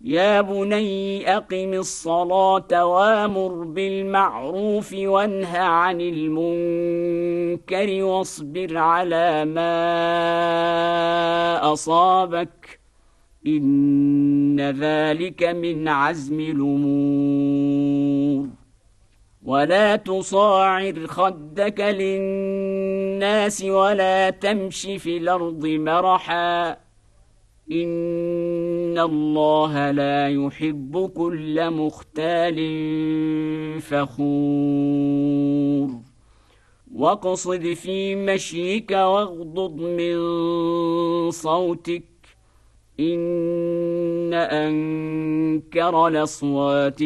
يا بني أقم الصلاة وامر بالمعروف وانه عن المنكر واصبر على ما أصابك إن ذلك من عزم الأمور ولا تصاعر خدك للناس ولا تمش في الأرض مرحا إن الله لا يحب كل مختال فخور واقصد في مشيك واغضض من صوتك إن أنكر الأصوات